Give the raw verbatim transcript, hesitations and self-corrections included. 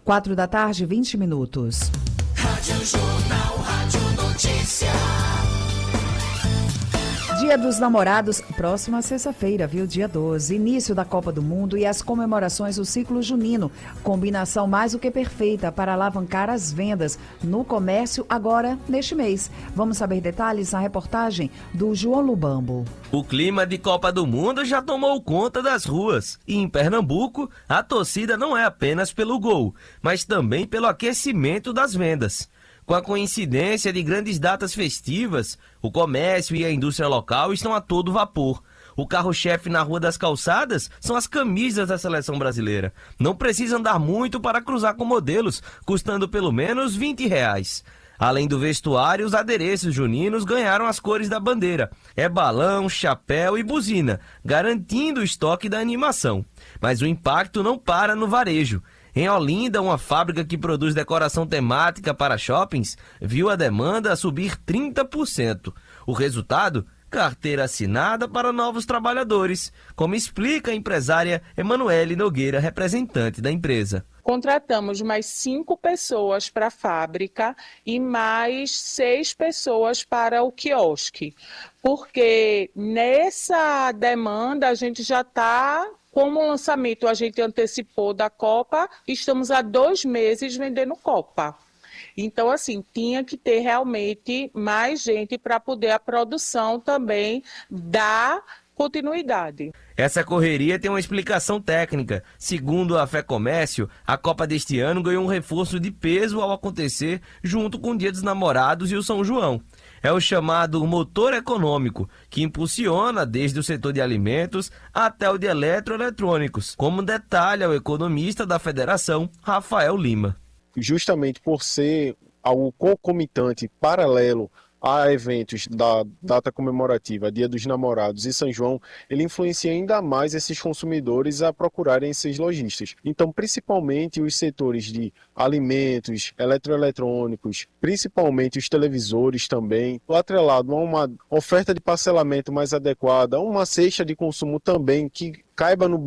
Quatro da tarde, vinte minutos. Rádio Jornal, Rádio Notícia. Dia dos Namorados, próxima sexta-feira, viu? Dia doze, início da Copa do Mundo e as comemorações do ciclo junino. Combinação mais do que perfeita para alavancar as vendas no comércio agora neste mês. Vamos saber detalhes na reportagem do João Lubambo. O clima de Copa do Mundo já tomou conta das ruas. E em Pernambuco, a torcida não é apenas pelo gol, mas também pelo aquecimento das vendas. Com a coincidência de grandes datas festivas, o comércio e a indústria local estão a todo vapor. O carro-chefe na Rua das Calçadas são as camisas da seleção brasileira. Não precisa andar muito para cruzar com modelos, custando pelo menos vinte reais. Além do vestuário, os adereços juninos ganharam as cores da bandeira. É balão, chapéu e buzina, garantindo o estoque da animação. Mas o impacto não para no varejo. Em Olinda, uma fábrica que produz decoração temática para shoppings, viu a demanda subir trinta por cento. O resultado? Carteira assinada para novos trabalhadores, como explica a empresária Emanuele Nogueira, representante da empresa. Contratamos mais cinco pessoas para a fábrica e mais seis pessoas para o quiosque, porque nessa demanda a gente já está... Como o lançamento a gente antecipou da Copa, estamos há dois meses vendendo Copa. Então, assim, tinha que ter realmente mais gente para poder a produção também dar continuidade. Essa correria tem uma explicação técnica. Segundo a FEComércio, a Copa deste ano ganhou um reforço de peso ao acontecer junto com o Dia dos Namorados e o São João. É o chamado motor econômico, que impulsiona desde o setor de alimentos até o de eletroeletrônicos, como detalha o economista da federação, Rafael Lima. Justamente por ser algo concomitante, paralelo a eventos da data comemorativa, Dia dos Namorados e São João, ele influencia ainda mais esses consumidores a procurarem esses lojistas. Então, principalmente os setores de alimentos, eletroeletrônicos, principalmente os televisores também, atrelado a uma oferta de parcelamento mais adequada, uma cesta de consumo também que caiba no